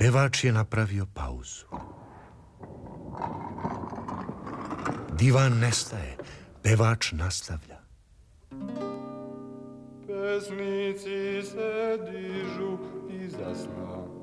Pevač je napravio pauzu. Divan nestaje, pevač nastavlja. Pesnici se dižu iza sna.